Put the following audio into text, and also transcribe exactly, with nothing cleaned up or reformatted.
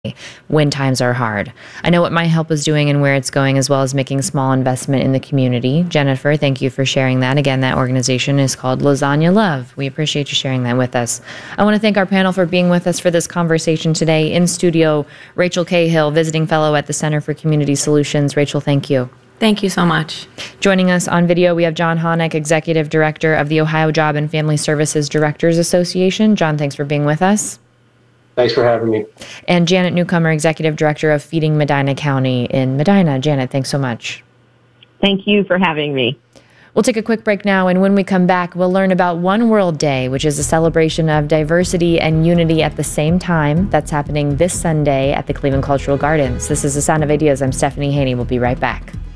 when times are hard. I know what My Help is doing and where it's going, as well as making small investment in the community. Jennifer, thank you for sharing that. Again, that organization is called Lasagna Love. We appreciate you sharing that with us. I want to thank our panel for being with us for this conversation today. In studio, Rachel Cahill, visiting fellow at the Center for Community Solutions. Rachel, thank you. Thank you so much. Joining us on video, we have John Honek, Executive Director of the Ohio Job and Family Services Directors Association. John, thanks for being with us. Thanks for having me. And Janet Newcomer, Executive Director of Feeding Medina County in Medina. Janet, thanks so much. Thank you for having me. We'll take a quick break now, and when we come back, we'll learn about One World Day, which is a celebration of diversity and unity at the same time. That's happening this Sunday at the Cleveland Cultural Gardens. This is The Sound of Ideas. I'm Stephanie Haney. We'll be right back.